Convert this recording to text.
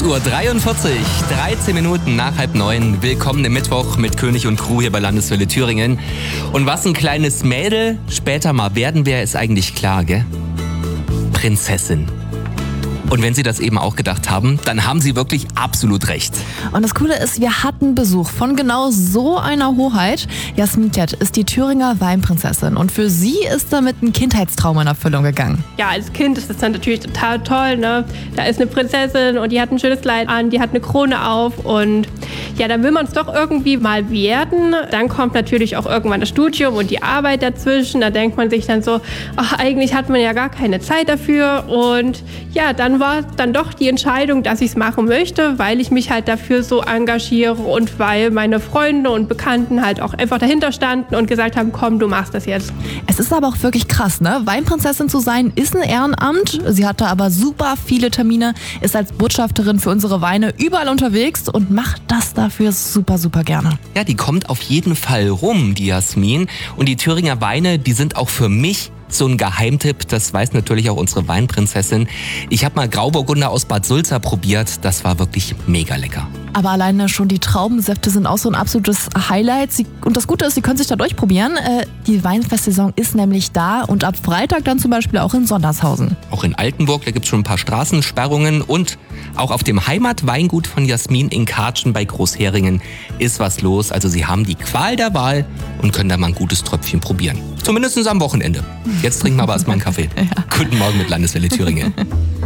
8:43 Uhr, 13 Minuten nach 8:30. Willkommen im Mittwoch mit König und Crew hier bei Landeswelle Thüringen. Und was ein kleines Mädel später mal werden wäre, ist eigentlich klar, gell? Prinzessin. Und wenn Sie das eben auch gedacht haben, dann haben Sie wirklich absolut recht. Und das Coole ist, wir hatten Besuch von genau so einer Hoheit. Jasmin Klett ist die Thüringer Weinprinzessin und für sie ist damit ein Kindheitstraum in Erfüllung gegangen. Ja, als Kind ist das dann natürlich total toll, ne? Da ist eine Prinzessin und die hat ein schönes Kleid an, die hat eine Krone auf und ja, dann will man es doch irgendwie mal werden. Dann kommt natürlich auch irgendwann das Studium und die Arbeit dazwischen. Da denkt man sich dann so, ach, eigentlich hat man ja gar keine Zeit dafür und ja, dann war dann doch die Entscheidung, dass ich es machen möchte, weil ich mich halt dafür so engagiere und weil meine Freunde und Bekannten halt auch einfach dahinter standen und gesagt haben, komm, du machst das jetzt. Es ist aber auch wirklich krass, ne? Weinprinzessin zu sein ist ein Ehrenamt. Sie hatte aber super viele Termine, ist als Botschafterin für unsere Weine überall unterwegs und macht das dafür super, super gerne. Ja, die kommt auf jeden Fall rum, die Jasmin. Und die Thüringer Weine, die sind auch für mich so ein Geheimtipp, das weiß natürlich auch unsere Weinprinzessin. Ich habe mal Grauburgunder aus Bad Sulza probiert, das war wirklich mega lecker. Aber alleine schon die Traubensäfte sind auch so ein absolutes Highlight. Und das Gute ist, Sie können sich da durchprobieren. Die Weinfestsaison ist nämlich da und ab Freitag dann zum Beispiel auch in Sondershausen. Auch in Altenburg, da gibt es schon ein paar Straßensperrungen und auch auf dem Heimatweingut von Jasmin in Kartschen bei Großheringen ist was los. Also Sie haben die Qual der Wahl und können da mal ein gutes Tröpfchen probieren. Zumindest am Wochenende. Jetzt trinken wir aber erstmal einen Kaffee. Ja. Guten Morgen mit Landeswelle Thüringen.